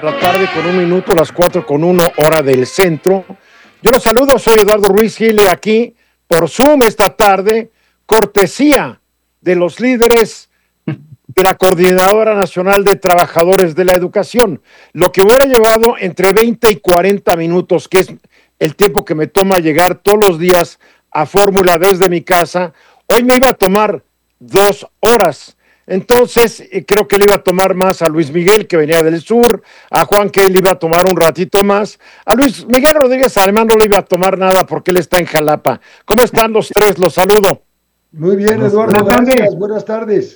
La tarde con 1 minuto, las 4:01 hora del centro. Yo los saludo, soy Eduardo Ruiz Gile, aquí por Zoom esta tarde, cortesía de los líderes de la Coordinadora Nacional de Trabajadores de la Educación. Lo que hubiera llevado entre 20 y 40 minutos, que es el tiempo que me toma llegar todos los días a Fórmula desde mi casa, hoy me iba a tomar 2 horas. Entonces, creo que le iba a tomar más a Luis Miguel, que venía del sur, a Juan, que él iba a tomar un ratito más. A Luis Miguel Rodríguez Alemán no le iba a tomar nada porque él está en Jalapa. ¿Cómo están los tres? Los saludo. Muy bien, Eduardo, gracias. Buenas tardes.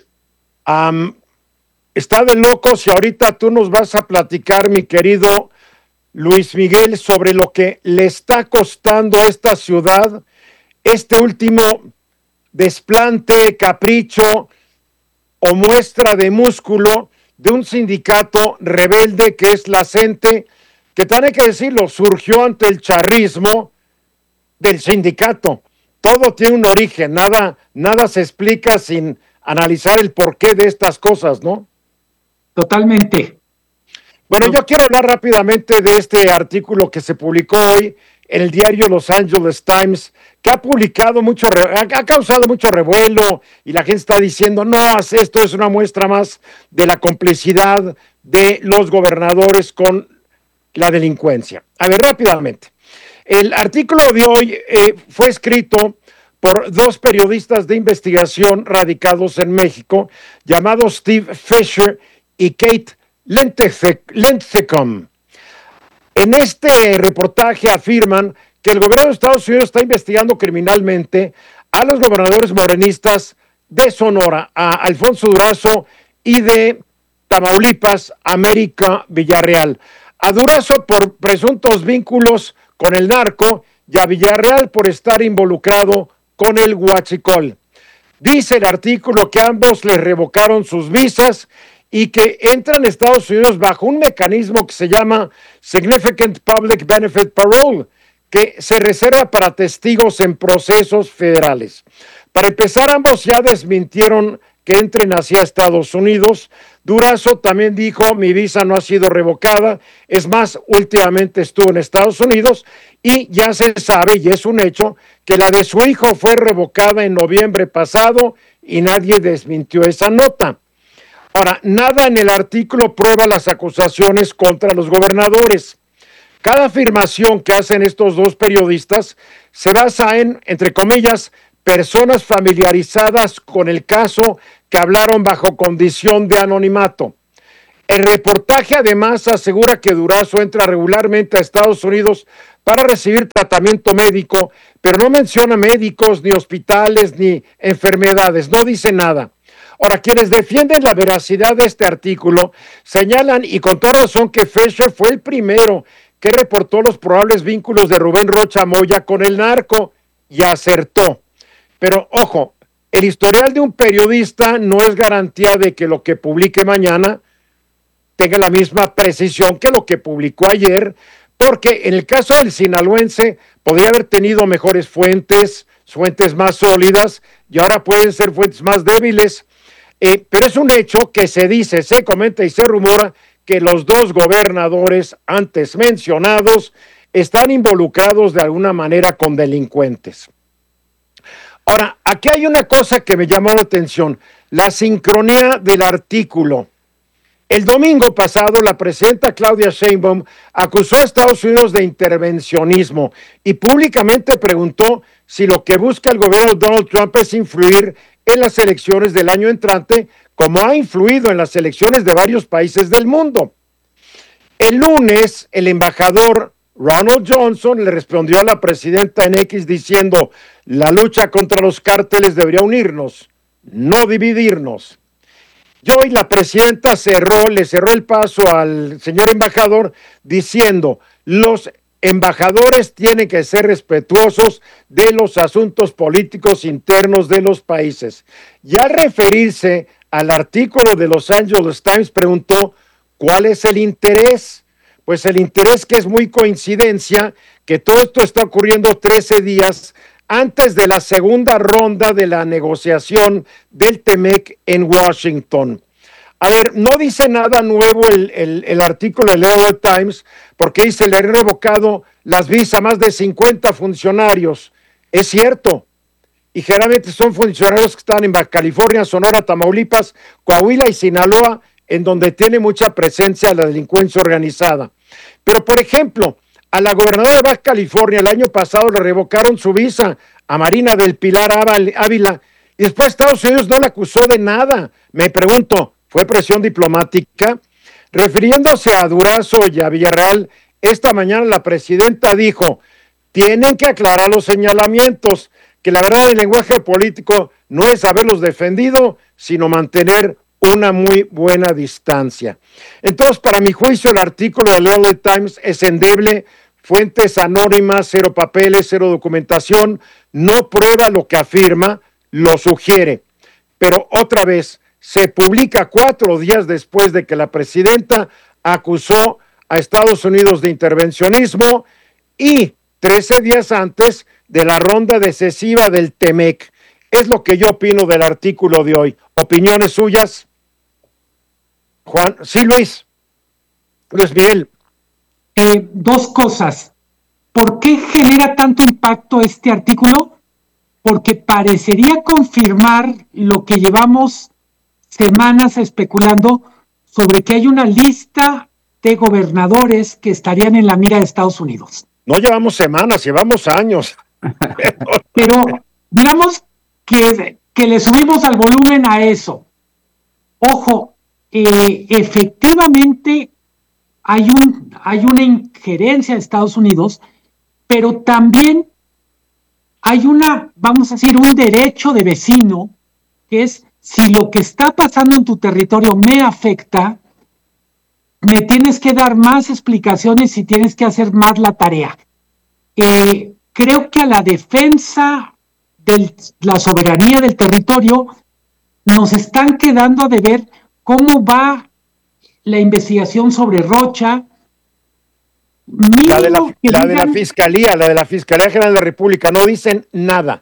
Está de locos y ahorita tú nos vas a platicar, mi querido Luis Miguel, sobre lo que le está costando a esta ciudad este último desplante, capricho o muestra de músculo de un sindicato rebelde que es la CENTE, que también hay que decirlo, surgió ante el charrismo del sindicato. Todo tiene un origen, nada se explica sin analizar el porqué de estas cosas, ¿no? Totalmente. Bueno, yo quiero hablar rápidamente de este artículo que se publicó hoy en el diario Los Angeles Times, que ha causado mucho revuelo y la gente está diciendo, no, esto es una muestra más de la complicidad de los gobernadores con la delincuencia. A ver, rápidamente. El artículo de hoy fue escrito por 2 periodistas de investigación radicados en México, llamados Steve Fisher y Kate Lenthecum. En este reportaje afirman que el gobierno de Estados Unidos está investigando criminalmente a los gobernadores morenistas de Sonora, a Alfonso Durazo, y de Tamaulipas, América Villarreal. A Durazo por presuntos vínculos con el narco y a Villarreal por estar involucrado con el huachicol. Dice el artículo que ambos les revocaron sus visas y que entran a Estados Unidos bajo un mecanismo que se llama Significant Public Benefit Parole, que se reserva para testigos en procesos federales. Para empezar, ambos ya desmintieron que entren hacia Estados Unidos. Durazo también dijo, mi visa no ha sido revocada, es más, últimamente estuvo en Estados Unidos y ya se sabe, y es un hecho, que la de su hijo fue revocada en noviembre pasado y nadie desmintió esa nota. Ahora, nada en el artículo prueba las acusaciones contra los gobernadores. Cada afirmación que hacen estos 2 periodistas se basa en, entre comillas, personas familiarizadas con el caso que hablaron bajo condición de anonimato. El reportaje además asegura que Durazo entra regularmente a Estados Unidos para recibir tratamiento médico, pero no menciona médicos, ni hospitales, ni enfermedades, no dice nada. Ahora, quienes defienden la veracidad de este artículo señalan, y con toda razón, que Fisher fue el primero que reportó los probables vínculos de Rubén Rocha Moya con el narco y acertó. Pero, ojo, el historial de un periodista no es garantía de que lo que publique mañana tenga la misma precisión que lo que publicó ayer, porque en el caso del sinaloense podría haber tenido mejores fuentes más sólidas, y ahora pueden ser fuentes más débiles. Pero es un hecho que se dice, se comenta y se rumora que los 2 gobernadores antes mencionados están involucrados de alguna manera con delincuentes. Ahora, aquí hay una cosa que me llamó la atención, la sincronía del artículo. El domingo pasado, la presidenta Claudia Sheinbaum acusó a Estados Unidos de intervencionismo y públicamente preguntó si lo que busca el gobierno de Donald Trump es influir en las elecciones del año entrante, como ha influido en las elecciones de varios países del mundo. El lunes, el embajador Ronald Johnson le respondió a la presidenta en X diciendo, la lucha contra los cárteles debería unirnos, no dividirnos. Y hoy la presidenta le cerró el paso al señor embajador diciendo, los embajadores tienen que ser respetuosos de los asuntos políticos internos de los países. Y al referirse al artículo de Los Angeles Times preguntó, ¿cuál es el interés? Pues el interés, que es muy coincidencia, que todo esto está ocurriendo 13 días antes de la segunda ronda de la negociación del TEMEC en Washington. A ver, no dice nada nuevo el artículo del LA Times, porque dice, le han revocado las visas a más de 50 funcionarios. Es cierto. Y generalmente son funcionarios que están en Baja California, Sonora, Tamaulipas, Coahuila y Sinaloa, en donde tiene mucha presencia la delincuencia organizada. Pero, por ejemplo, a la gobernadora de Baja California el año pasado le revocaron su visa, a Marina del Pilar Ávila, y después Estados Unidos no la acusó de nada. Me pregunto, ¿fue presión diplomática? Refiriéndose a Durazo y a Villarreal, esta mañana la presidenta dijo, tienen que aclarar los señalamientos, que la verdad el lenguaje político no es haberlos defendido, sino mantener una muy buena distancia. Entonces, para mi juicio, el artículo de LA Times es endeble, fuentes anónimas, cero papeles, cero documentación, no prueba lo que afirma, lo sugiere. Pero otra vez, se publica 4 días después de que la presidenta acusó a Estados Unidos de intervencionismo y 13 días antes de la ronda decisiva del TEMEC. Es lo que yo opino del artículo de hoy. ¿Opiniones suyas? Juan, sí, Luis Miguel. 2 cosas. ¿Por qué genera tanto impacto este artículo? Porque parecería confirmar lo que llevamos semanas especulando sobre que hay una lista de gobernadores que estarían en la mira de Estados Unidos. No llevamos semanas, llevamos años. Pero digamos que le subimos al volumen a eso. Ojo, efectivamente hay una injerencia de Estados Unidos, pero también hay vamos a decir, un derecho de vecino, que es, si lo que está pasando en tu territorio me afecta, me tienes que dar más explicaciones y tienes que hacer más la tarea. Creo que a la defensa de la soberanía del territorio nos están quedando a deber cómo va la investigación sobre Rocha. La de la Fiscalía General de la República, no dicen nada.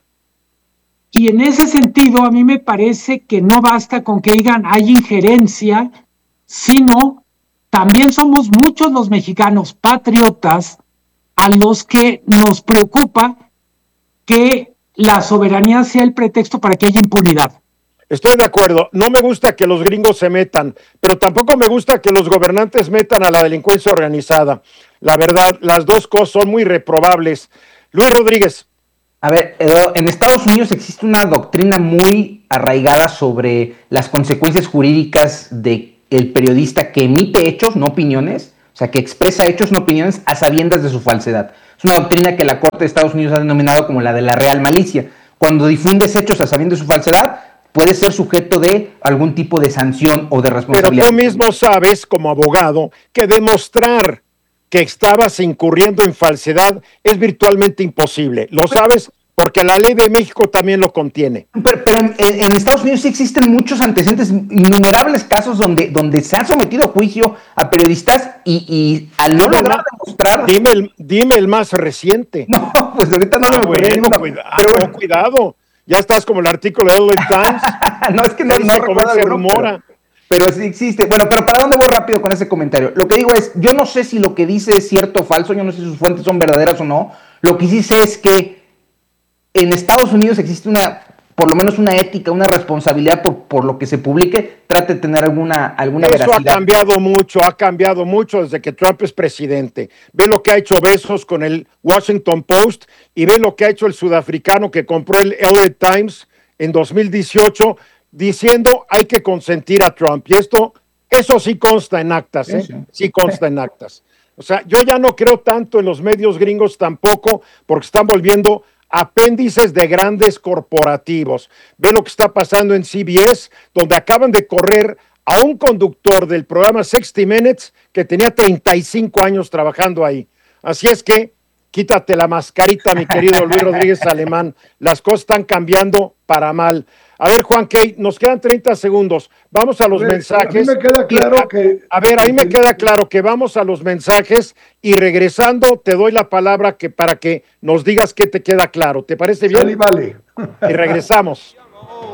Y en ese sentido, a mí me parece que no basta con que digan hay injerencia, sino también somos muchos los mexicanos patriotas a los que nos preocupa que la soberanía sea el pretexto para que haya impunidad. Estoy de acuerdo, no me gusta que los gringos se metan, pero tampoco me gusta que los gobernantes metan a la delincuencia organizada. La verdad, las dos cosas son muy reprobables. Luis Rodríguez. A ver, en Estados Unidos existe una doctrina muy arraigada sobre las consecuencias jurídicas de el periodista que emite hechos, no opiniones, o sea, que expresa hechos, no opiniones, a sabiendas de su falsedad. Es una doctrina que la Corte de Estados Unidos ha denominado como la de la real malicia. Cuando difundes hechos a sabiendas de su falsedad, puede ser sujeto de algún tipo de sanción o de responsabilidad. Pero tú mismo sabes, como abogado, que demostrar que estabas incurriendo en falsedad es virtualmente imposible. Lo sabes porque la ley de México también lo contiene. Pero en Estados Unidos sí existen muchos antecedentes, innumerables casos donde se han sometido a juicio a periodistas y al no lograr demostrar... Dime el más reciente. No, pues ahorita no me Pero cuidado. Ya estás como el artículo de LA Times. No, es que no se rumora. Pero sí existe. Bueno, pero ¿para dónde voy rápido con ese comentario? Lo que digo es, yo no sé si lo que dice es cierto o falso, yo no sé si sus fuentes son verdaderas o no. Lo que sí sé es que en Estados Unidos existe por lo menos una ética, una responsabilidad por lo que se publique, trate de tener alguna veracidad. Eso ha cambiado mucho desde que Trump es presidente. Ve lo que ha hecho Bezos con el Washington Post y ve lo que ha hecho el sudafricano que compró el LA Times en 2018 diciendo hay que consentir a Trump. Y eso sí consta en actas, ¿eh? Sí consta en actas. O sea, yo ya no creo tanto en los medios gringos tampoco porque están volviendo apéndices de grandes corporativos. Ve lo que está pasando en CBS, donde acaban de correr a un conductor del programa 60 Minutes que tenía 35 años trabajando ahí. Así es que quítate la mascarita, mi querido Luis Rodríguez Alemán. Las cosas están cambiando para mal. A ver, Juan Key, nos quedan 30 segundos. Vamos a los mensajes. A mí me queda claro que... A mí me queda claro que vamos a los mensajes y regresando te doy la palabra para que nos digas qué te queda claro. ¿Te parece bien? Vale. Y regresamos.